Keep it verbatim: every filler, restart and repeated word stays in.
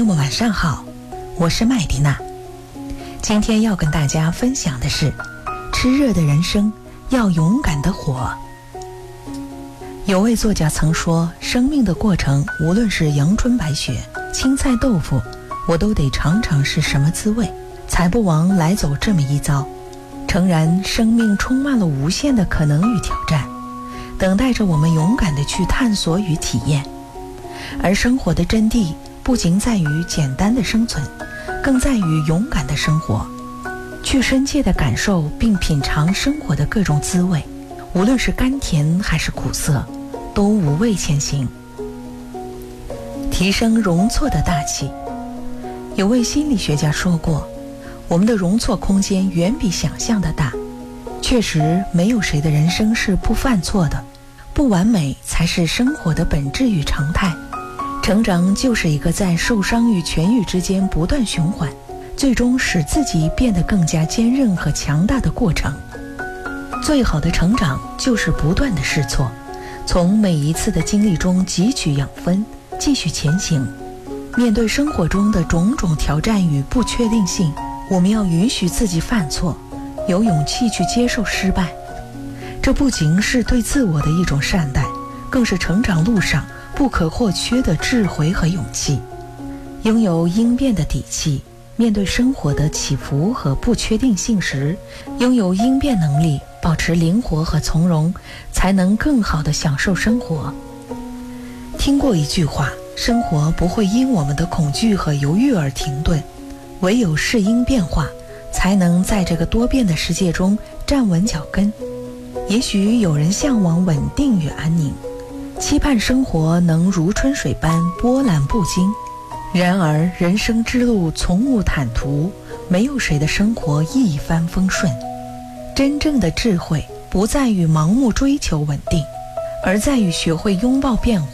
们晚上好，我是麦迪娜。今天要跟大家分享的是，炽热的人生要勇敢地活。有位作家曾说，生命的过程无论是阳春白雪、青菜豆腐，我都得尝尝是什么滋味，才不枉来走这么一遭。诚然，生命充满了无限的可能与挑战，等待着我们勇敢地去探索与体验。而生活的真谛不仅在于简单的生存，更在于勇敢的生活，去深切地感受并品尝生活的各种滋味，无论是甘甜还是苦涩，都无畏前行。提升容错的大气。有位心理学家说过，我们的容错空间远比想象的大。确实，没有谁的人生是不犯错的，不完美才是生活的本质与常态。成长就是一个在受伤与痊愈之间不断循环，最终使自己变得更加坚韧和强大的过程。最好的成长就是不断的试错，从每一次的经历中汲取养分，继续前行。面对生活中的种种挑战与不确定性，我们要允许自己犯错，有勇气去接受失败。这不仅是对自我的一种善待，更是成长路上不可或缺的智慧和勇气。拥有应变的底气，面对生活的起伏和不确定性时，拥有应变能力，保持灵活和从容，才能更好地享受生活。听过一句话，生活不会因我们的恐惧和犹豫而停顿，唯有适应变化，才能在这个多变的世界中站稳脚跟。也许有人向往稳定与安宁，期盼生活能如春水般波澜不惊。然而人生之路从无坦途，没有谁的生活一帆风顺。真正的智慧不在于盲目追求稳定，而在于学会拥抱变化，